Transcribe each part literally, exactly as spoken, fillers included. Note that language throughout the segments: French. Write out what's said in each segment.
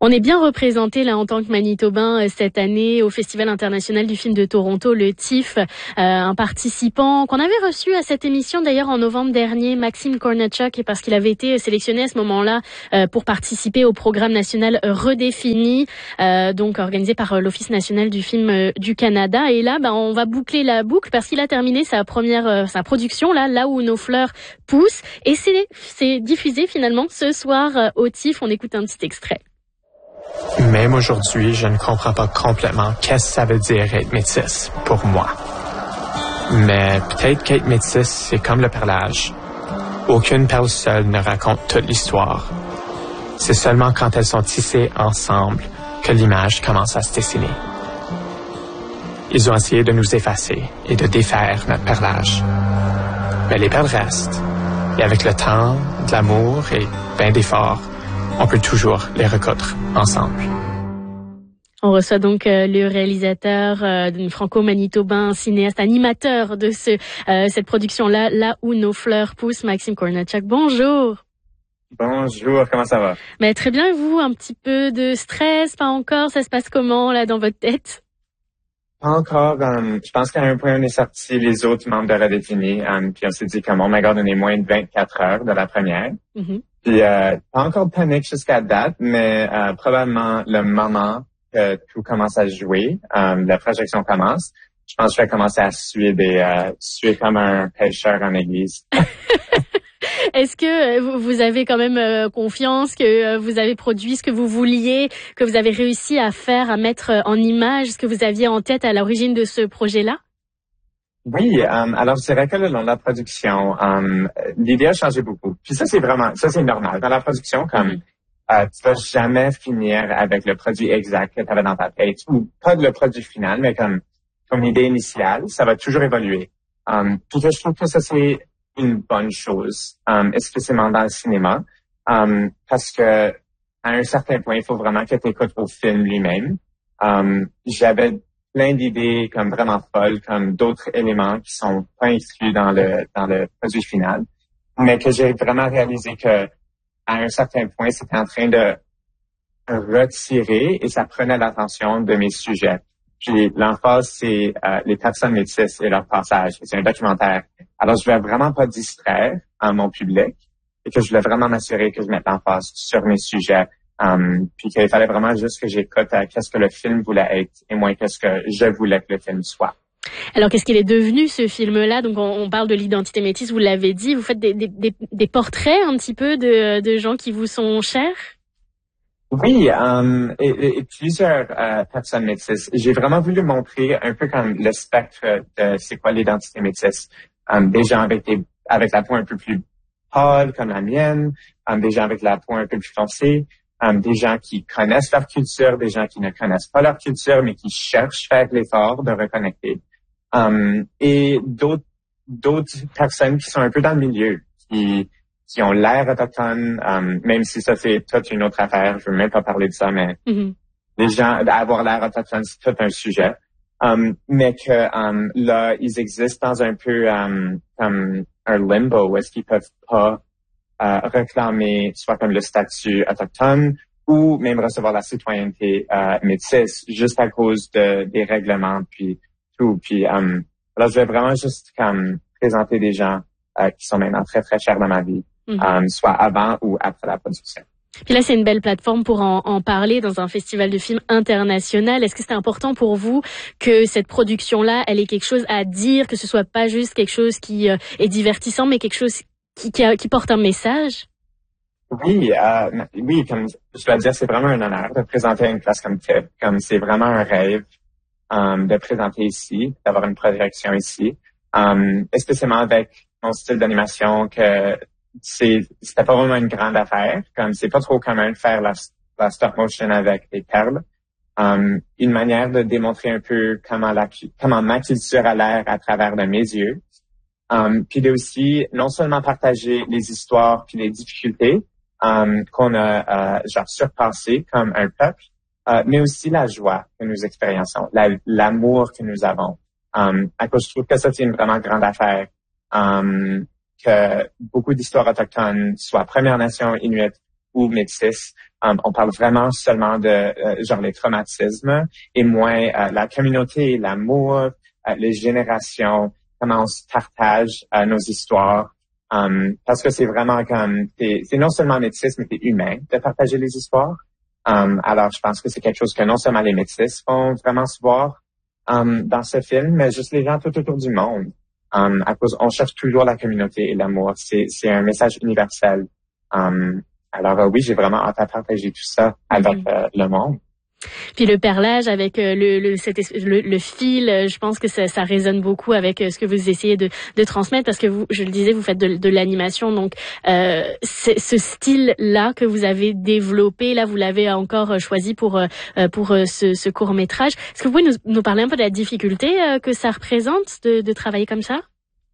On est bien représenté là en tant que Manitobain cette année au Festival international du film de Toronto, le T I F. Euh, un participant qu'on avait reçu à cette émission d'ailleurs en novembre dernier, Maxime Kornatchuk, parce qu'il avait été sélectionné à ce moment-là euh, pour participer au programme national Redéfini, euh, donc organisé par l'Office national du film euh, du Canada. Et là, bah, on va boucler la boucle parce qu'il a terminé sa première, euh, sa production là, là où nos fleurs poussent. Et c'est, c'est diffusé finalement ce soir euh, au T I F. On écoute un petit extrait. Même aujourd'hui, je ne comprends pas complètement qu'est-ce que ça veut dire être métisse pour moi. Mais peut-être qu'être métisse, c'est comme le perlage. Aucune perle seule ne raconte toute l'histoire. C'est seulement quand elles sont tissées ensemble que l'image commence à se dessiner. Ils ont essayé de nous effacer et de défaire notre perlage. Mais les perles restent. Et avec le temps, de l'amour et bien d'efforts, on peut toujours les recoudre ensemble. On reçoit donc euh, le réalisateur euh, franco-manitobain, cinéaste, animateur de ce euh, cette production-là, là où nos fleurs poussent, Maxime Kornatchuk. Bonjour. Bonjour, comment ça va? Mais très bien, et vous? Un petit peu de stress, pas encore? Ça se passe comment là dans votre tête? Pas encore. Um, je pense qu'à un point, on est sorti les autres membres de Redéfini, um, puis on s'est dit comme, oh my God, on est moins de vingt-quatre heures de la première. Mm-hmm. Puis euh, pas encore de panique jusqu'à date, mais euh, probablement le moment que tout commence à jouer, euh, la projection commence, je pense que je vais commencer à suer des euh, suer comme un pêcheur en église. Est-ce que vous avez quand même euh, confiance que euh, vous avez produit ce que vous vouliez, que vous avez réussi à faire, à mettre en image ce que vous aviez en tête à l'origine de ce projet-là? Oui, um, alors je dirais que le long de la production, um, l'idée a changé beaucoup. Puis ça, c'est vraiment, ça c'est normal. Dans la production, comme mm-hmm. euh, tu vas jamais finir avec le produit exact que tu avais dans ta tête, ou pas le produit final, mais comme ton idée initiale, ça va toujours évoluer. Um, puis je trouve que ça c'est une bonne chose, um, spécialement dans le cinéma, um, parce que à un certain point, il faut vraiment que tu écoutes au film lui-même. Um, j'avais plein d'idées comme vraiment folles, comme d'autres éléments qui sont pas inclus dans le dans le produit final, mais que j'ai vraiment réalisé que à un certain point, c'était en train de retirer et ça prenait l'attention de mes sujets. Puis l'emphase, c'est euh, les personnes métisses et leur passage. C'est un documentaire. Alors, je voulais vraiment pas distraire euh, mon public et que je voulais vraiment m'assurer que je mette l'emphase sur mes sujets. Um, puis qu'il fallait vraiment juste que j'écoute à qu'est-ce que le film voulait être et moins qu'est-ce que je voulais que le film soit. Alors, qu'est-ce qu'il est devenu, ce film-là? Donc, on, on parle de l'identité métisse, vous l'avez dit. Vous faites des, des, des, des portraits un petit peu de, de gens qui vous sont chers? Oui, um, et, et plusieurs euh, personnes métisses. J'ai vraiment voulu montrer un peu comme le spectre de c'est quoi l'identité métisse. Um, des gens avec, des, avec la peau un peu plus pâle, comme la mienne, um, des gens avec la peau un peu plus foncée. Um, des gens qui connaissent leur culture, des gens qui ne connaissent pas leur culture, mais qui cherchent à faire l'effort de reconnecter. Um, et d'autres, d'autres personnes qui sont un peu dans le milieu, qui, qui ont l'air autochtones, um, même si ça c'est toute une autre affaire, je veux même pas parler de ça, mais mm-hmm. les gens, avoir l'air autochtone, c'est tout un sujet. Um, mais que um, là, ils existent dans un peu um, comme un limbo, où est-ce qu'ils peuvent pas Euh, réclamer soit comme le statut autochtone ou même recevoir la citoyenneté euh, métisse juste à cause de des règlements puis tout. Puis um, alors je vais vraiment juste comme présenter des gens euh, qui sont maintenant très très chers dans ma vie, mm-hmm. um, soit avant ou après la production. Puis là, c'est une belle plateforme pour en, en parler dans un festival de films international. Est-ce que c'est important pour vous que cette production-là, elle ait quelque chose à dire, que ce soit pas juste quelque chose qui euh, est divertissant, mais quelque chose Qui, qui, qui porte un message? Oui, euh, oui, comme je dois dire, c'est vraiment un honneur de présenter une classe comme T I F. Comme c'est vraiment un rêve um, de présenter ici, d'avoir une projection ici, um, spécialement avec mon style d'animation que c'est c'était pas vraiment une grande affaire. Comme c'est pas trop commun de faire la, la stop motion avec des perles. Um, une manière de démontrer un peu comment la comment ma culture a l'air à travers de mes yeux. Um, puis de aussi non seulement partager les histoires puis les difficultés um, qu'on a euh, genre surpassées comme un peuple, euh, mais aussi la joie que nous expériençons, la, l'amour que nous avons. Um, à cause je trouve que ça c'est une vraiment grande affaire, um, que beaucoup d'histoires autochtones, soit Première Nation, Inuit ou métis, um, on parle vraiment seulement de euh, genre les traumatismes et moins euh, la communauté, l'amour, euh, les générations, comment on se partage euh, nos histoires. Um, parce que c'est vraiment comme, c'est non seulement métis, mais c'est humain de partager les histoires. Um, alors, je pense que c'est quelque chose que non seulement les métis vont vraiment se voir um, dans ce film, mais juste les gens tout autour du monde. Um, à cause, on cherche toujours la communauté et l'amour. C'est, c'est un message universel. Um, alors euh, oui, j'ai vraiment hâte à partager tout ça avec mm-hmm. euh, le monde. Puis le perlage avec euh, le, le, cet, le, le fil, euh, je pense que ça, ça résonne beaucoup avec euh, ce que vous essayez de, de transmettre parce que vous, je le disais, vous faites de, de l'animation, donc euh, ce style-là que vous avez développé, là vous l'avez encore choisi pour euh, pour euh, ce, ce court métrage. Est-ce que vous pouvez nous, nous parler un peu de la difficulté euh, que ça représente de, de travailler comme ça?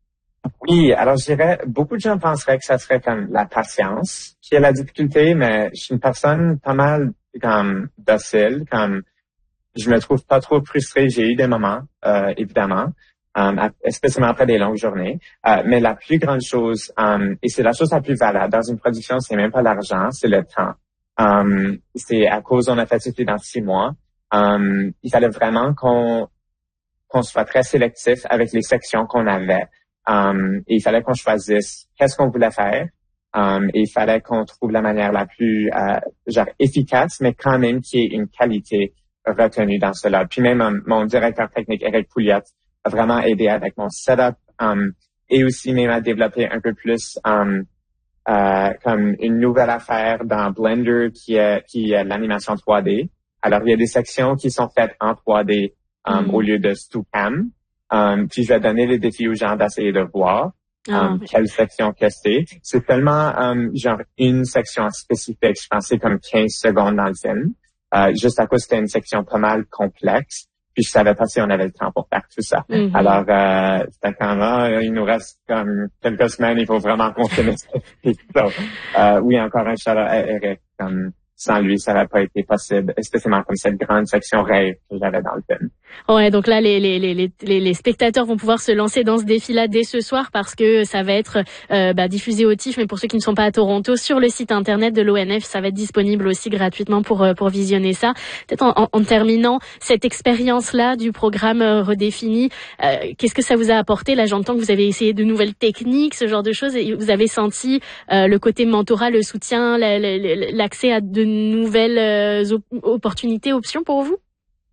Oui, alors je dirais, beaucoup de gens penseraient que ça serait comme la patience qui est la difficulté, mais je suis une personne pas mal comme docile, comme je me trouve pas trop frustré. J'ai eu des moments, euh, évidemment, um, spécialement après des longues journées. Euh, mais la plus grande chose, um, et c'est la chose la plus valable dans une production, c'est même pas l'argent, c'est le temps. Um, c'est à cause on a fait ça dans six mois. Um, il fallait vraiment qu'on qu'on soit très sélectif avec les sections qu'on avait. Um, et il fallait qu'on choisisse qu'est-ce qu'on voulait faire. Um, et il fallait qu'on trouve la manière la plus euh, genre efficace, mais quand même qui ait une qualité retenue dans cela. Puis même um, mon directeur technique, Eric Pouliot, a vraiment aidé avec mon setup um, et aussi même à développer un peu plus um, euh, comme une nouvelle affaire dans Blender qui est, qui est l'animation trois D. Alors, il y a des sections qui sont faites en trois D um, mm. au lieu de StuCam. Um, puis je vais donner les défis aux gens d'essayer de voir. Um, oh. Quelle section que c'est. C'est seulement um, genre une section spécifique. Je pensais comme quinze secondes dans le film. Euh, juste à cause c'était une section pas mal complexe. Puis je savais pas si on avait le temps pour faire tout ça. Mm-hmm. Alors euh, c'était quand même, il nous reste comme quelques semaines, il faut vraiment qu'on finisse. so, euh, oui, encore un shout-out à Eric. Comme, sans lui, ça n'aurait pas été possible, spécialement comme cette grande section rêve que j'avais dans le film. Ouais, donc là, les, les, les, les, les spectateurs vont pouvoir se lancer dans ce défi-là dès ce soir parce que ça va être euh, bah, diffusé au T I F F, mais pour ceux qui ne sont pas à Toronto, sur le site internet de l'O N F, ça va être disponible aussi gratuitement pour pour visionner ça. Peut-être en, en, en terminant cette expérience-là du programme euh, redéfini, euh, qu'est-ce que ça vous a apporté? Là, j'entends que vous avez essayé de nouvelles techniques, ce genre de choses, et vous avez senti euh, le côté mentorat, le soutien, la, la, l'accès à de nouvelles euh, op- opportunités, options pour vous?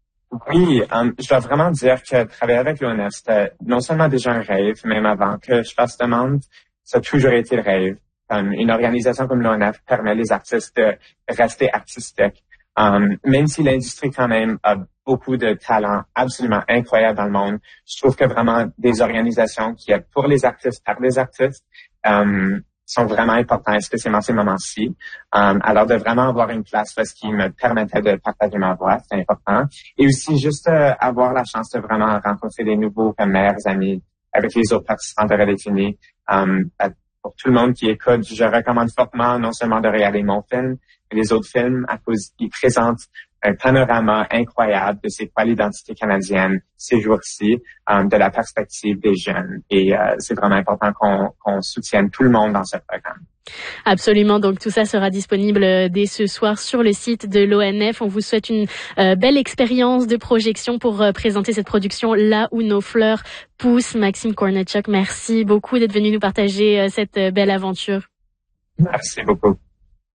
Oui, um, je dois vraiment dire que travailler avec l'O N F, c'était non seulement déjà un rêve, même avant que je fasse demande, ça a toujours été le rêve. Um, une organisation comme l'O N F permet les artistes de rester artistiques. Um, même si l'industrie quand même a beaucoup de talents absolument incroyables dans le monde, je trouve que vraiment des organisations qui aident pour les artistes, par les artistes, um, sont vraiment importants, spécialement ces moments-ci. Um, alors, de vraiment avoir une place parce qui me permettait de partager ma voix, c'est important. Et aussi, juste euh, avoir la chance de vraiment rencontrer des nouveaux comme meilleurs amis avec les autres participants de Redéfini. Um, pour tout le monde qui écoute, je recommande fortement non seulement de regarder mon film, mais les autres films à cause qu'ils présentent un panorama incroyable de c'est quoi l'identité canadienne ces jours-ci, um, de la perspective des jeunes. Et euh, c'est vraiment important qu'on, qu'on soutienne tout le monde dans ce programme. Absolument. Donc tout ça sera disponible dès ce soir sur le site de l'O N F. On vous souhaite une euh, belle expérience de projection pour euh, présenter cette production Là où nos fleurs poussent. Maxime Kornatchuk, merci beaucoup d'être venu nous partager euh, cette euh, belle aventure. Merci beaucoup.